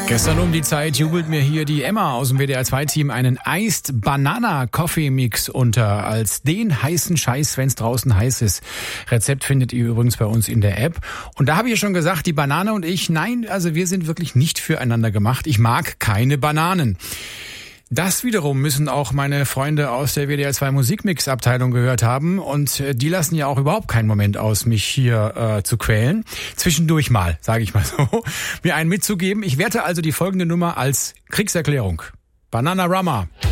Gestern um die Zeit jubelt mir hier die Emma aus dem WDR2-Team einen Iced Banana Coffee Mix unter als den heißen Scheiß, wenn es draußen heiß ist. Rezept findet ihr übrigens bei uns in der App. Und da habe ich ja schon gesagt, die Banane und ich, nein, also wir sind wirklich nicht füreinander gemacht. Ich mag keine Bananen. Das wiederum müssen auch meine Freunde aus der WDR2 Musikmix-Abteilung gehört haben und die lassen ja auch überhaupt keinen Moment aus, mich hier zu quälen. Zwischendurch mal, sage ich mal so, mir einen mitzugeben. Ich werte also die folgende Nummer als Kriegserklärung. Bananarama.